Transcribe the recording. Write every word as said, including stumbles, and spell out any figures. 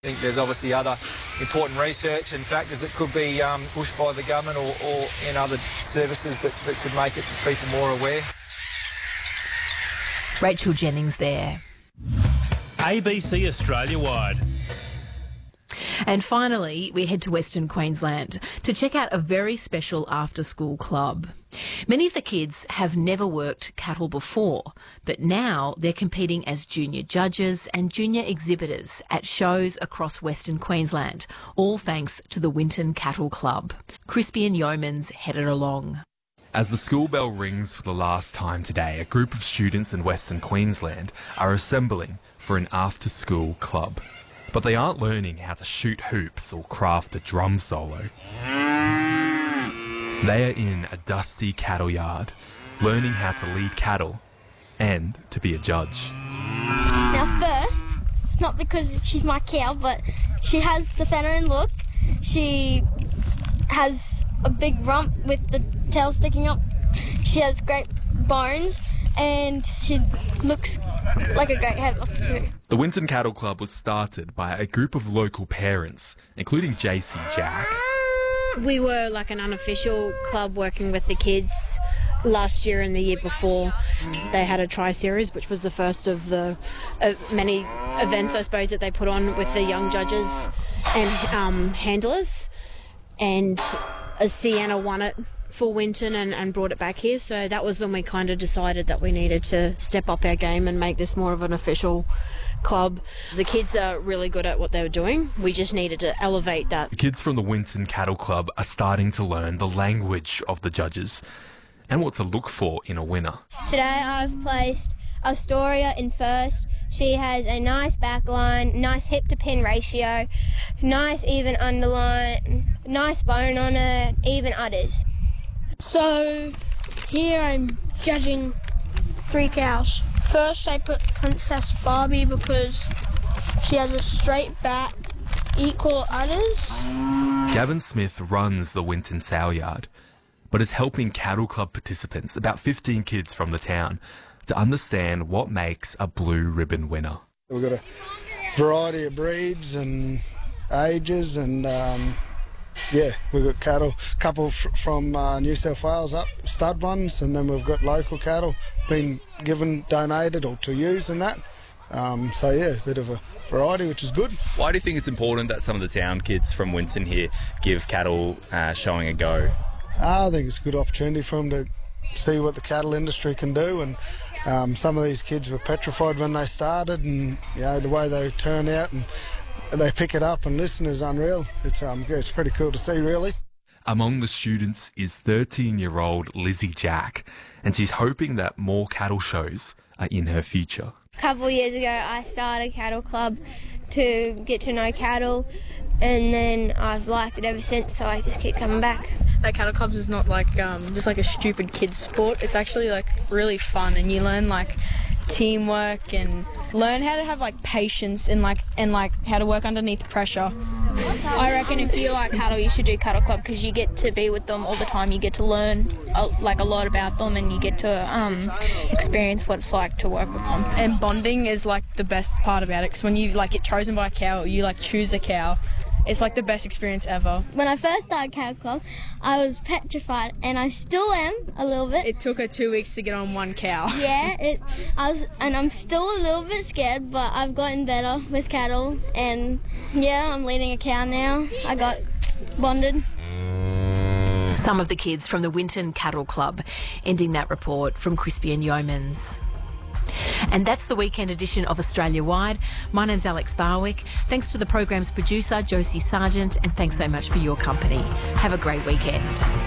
I think there's obviously other important research and factors that could be um, pushed by the government or, or in other services that, that could make it people more aware. Rachel Jennings there. A B C Australia-wide. And finally, we head to Western Queensland to check out a very special after-school club. Many of the kids have never worked cattle before, but now they're competing as junior judges and junior exhibitors at shows across Western Queensland, all thanks to the Winton Cattle Club. Crispian Yeomans headed along. As the school bell rings for the last time today, a group of students in Western Queensland are assembling for an after-school club. But they aren't learning how to shoot hoops or craft a drum solo. They are in a dusty cattle yard, learning how to lead cattle and to be a judge. Now first, it's not because she's my cow, but she has the feminine look. She has a big rump with the tail sticking up. She has great bones and she looks like a great heifer too. The Winton Cattle Club was started by a group of local parents, including J C Jack. We were like an unofficial club working with the kids last year and the year before. They had a tri-series, which was the first of the uh, many events, I suppose, that they put on with the young judges and um, handlers. And uh, Sienna won it for Winton and, and brought it back here. So that was when we kind of decided that we needed to step up our game and make this more of an official club. The kids are really good at what they were doing. We just needed to elevate that. The kids from the Winton Cattle Club are starting to learn the language of the judges and what to look for in a winner. Today I've placed Astoria in first. She has a nice back line, nice hip to pin ratio, nice even underline, nice bone on her, even udders. So here I'm judging three cows. First I put Princess Barbie because she has a straight back, equal udders. Gavin Smith runs the Winton sow yard, but is helping Cattle Club participants, about fifteen kids from the town, to understand what makes a blue ribbon winner. We've got a variety of breeds and ages and um, yeah, we've got cattle, a couple f- from uh, New South Wales up, stud ones, and then we've got local cattle being given, donated or to use and that. Um, so yeah, a bit of a variety, which is good. Why do you think it's important that some of the town kids from Winton here give cattle uh, showing a go? I think it's a good opportunity for them to see what the cattle industry can do, and um, some of these kids were petrified when they started, and you know the way they turn out and they pick it up and listen is unreal. It's um, it's pretty cool to see, really. Among the students is thirteen-year-old Lizzie Jack, and she's hoping that more cattle shows are in her future. A couple of years ago I started a cattle club to get to know cattle, and then I've liked it ever since, so I just keep coming back. That cattle clubs is not like um, just like a stupid kid's sport. It's actually like really fun, and you learn like teamwork and learn how to have like patience and like and like how to work underneath pressure. I reckon if you like cattle, you should do cattle club because you get to be with them all the time. You get to learn a, like a lot about them, and you get to um, experience what it's like to work with them. And bonding is like the best part about it, because when you like get chosen by a cow, or you like choose a cow, it's like the best experience ever. When I first started Cattle Club, I was petrified, and I still am a little bit. It took her two weeks to get on one cow. Yeah, it. I was, and I'm still a little bit scared, but I've gotten better with cattle, and yeah, I'm leading a cow now. I got bonded. Some of the kids from the Winton Cattle Club, ending that report from Crispian Yeomans. And that's the weekend edition of Australia Wide. My name's Alex Barwick. Thanks to the program's producer, Josie Sargent, and thanks so much for your company. Have a great weekend.